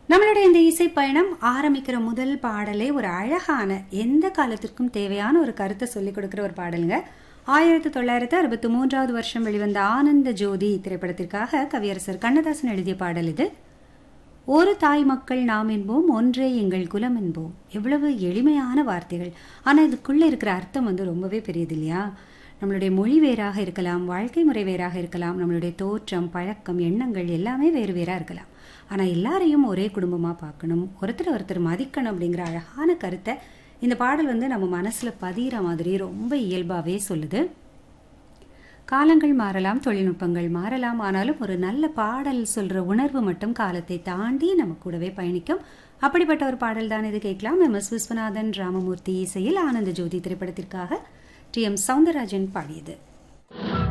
நம்மளுடைய இந்த இசை பயணம் ஆரம்பிக்கிற முதல் பாடலே ஒரு அழகான எந்த காலத்திற்கும் தேவையான ஒரு கருத்தை சொல்லிக் கொடுக்கிற ஒரு பாடலுங்க. 1963 வருஷம் வெளிவந்த ஆனந்த ஜோதி திரைப்படத்திற்காக கவியரசர் கண்ணதாசன் எழுதிய பாடல் இது. ஒரு தாய் மக்கள் நாம் என்போம், ஒன்றே எங்கள் குலம் என்போம். எவ்வளவு எளிமையான வார்த்தைகள், ஆனால் இதுக்குள்ள இருக்கிற அர்த்தம் ரொம்பவே பெரியது இல்லையா? நம்மளுடைய மொழி வேறாக இருக்கலாம், வாழ்க்கை முறை வேறாக இருக்கலாம், நம்மளுடைய தோற்றம், பழக்கம், எண்ணங்கள் எல்லாமே வேறு வேறாக இருக்கலாம். ஆனால் எல்லாரையும் ஒரே குடும்பமாக பார்க்கணும், ஒருத்தர் ஒருத்தர் மதிக்கணும் அப்படிங்கிற அழகான கருத்தை இந்த பாடல் நம்ம மனசில் பதிகிற மாதிரி ரொம்ப இயல்பாகவே சொல்லுது. காலங்கள் மாறலாம், தொழில்நுட்பங்கள் மாறலாம், ஆனாலும் ஒரு நல்ல பாடல் சொல்கிற உணர்வு மட்டும் காலத்தை தாண்டி நம்ம கூடவே பயணிக்கும். அப்படிப்பட்ட ஒரு பாடல் தான் இது. கேட்கலாம். MS விஸ்வநாதன், ராமமூர்த்தி இசையில் ஆனந்த ஜோதி திரைப்படத்திற்காக TM சௌந்தரராஜன் பாடியது.